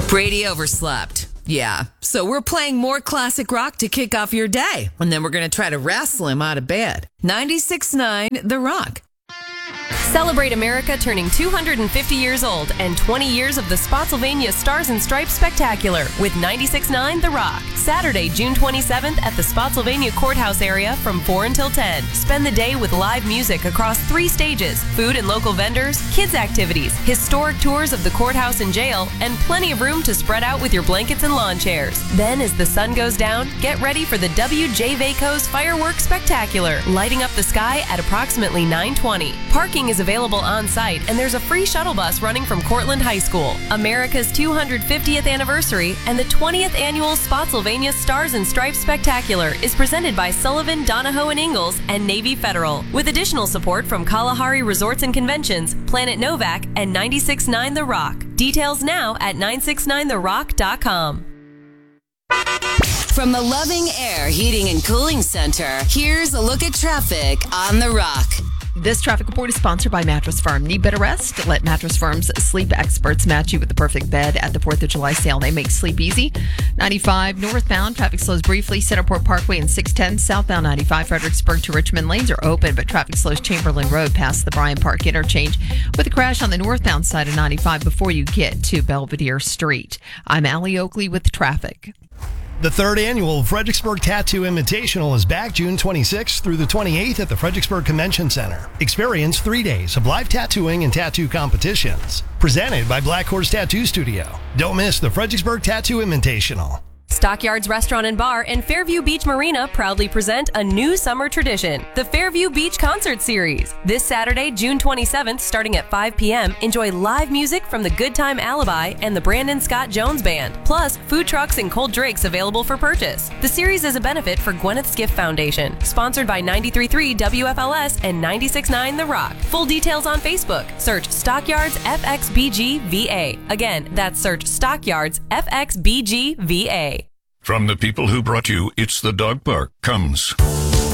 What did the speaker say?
Brady overslept. Yeah, so we're playing more classic rock to kick off your day. And then we're going to try to wrestle him out of bed. 96.9 The Rock. Celebrate America turning 250 years old and 20 years of the Spotsylvania Stars and Stripes Spectacular with 96.9 The Rock. Saturday, June 27th at the Spotsylvania Courthouse area from 4 until 10. Spend the day with live music across 3 stages, food and local vendors, kids activities, historic tours of the courthouse and jail, and plenty of room to spread out with your blankets and lawn chairs. Then, as the sun goes down, get ready for the W.J. Vaco's Fireworks Spectacular, lighting up the sky at approximately 9:20. Parking is available on site, and there's a free shuttle bus running from Cortland High School. America's 250th anniversary and the 20th annual Spotsylvania Stars and Stripes Spectacular is presented by Sullivan, Donahoe and Ingalls and Navy Federal, with additional support from Kalahari Resorts and Conventions, Planet Novak, and 96.9 The Rock. Details now at 969therock.com. From the Loving Air Heating and Cooling Center, here's a look at traffic on The Rock. This traffic report is sponsored by Mattress Firm. Need better rest? Let Mattress Firm's sleep experts match you with the perfect bed at the 4th of July sale. They make sleep easy. 95 northbound, traffic slows briefly. Centerport Parkway and 610 southbound 95 Fredericksburg to Richmond. Lanes are open, but traffic slows Chamberlain Road past the Bryan Park interchange with a crash on the northbound side of 95 before you get to Belvedere Street. I'm Allie Oakley with traffic. The third annual Fredericksburg Tattoo Invitational is back June 26th through the 28th at the Fredericksburg Convention Center. Experience 3 days of live tattooing and tattoo competitions. Presented by Black Horse Tattoo Studio. Don't miss the Fredericksburg Tattoo Invitational. Stockyards Restaurant and Bar and Fairview Beach Marina proudly present a new summer tradition, the Fairview Beach Concert Series. This Saturday, June 27th, starting at 5 p.m., enjoy live music from the Good Time Alibi and the Brandon Scott Jones Band, plus food trucks and cold drinks available for purchase. The series is a benefit for Gwyneth Skiff Foundation, sponsored by 93.3 WFLS and 96.9 The Rock. Full details on Facebook. Search Stockyards FXBGVA. Again, that's search Stockyards FXBGVA. From the people who brought you It's the Dog Park comes